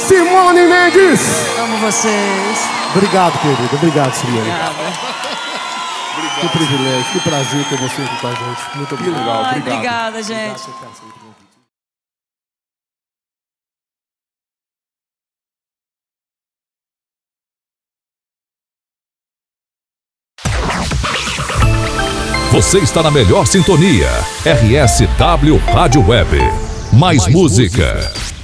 Simone Mendes. Amo vocês. Obrigado, querido. Obrigado, Simone. Obrigada. Que privilégio, que prazer ter você aqui com a gente. Muito obrigado. Ai, Obrigado. obrigada, gente. Você está na melhor sintonia. RSW Rádio Web. Mais música.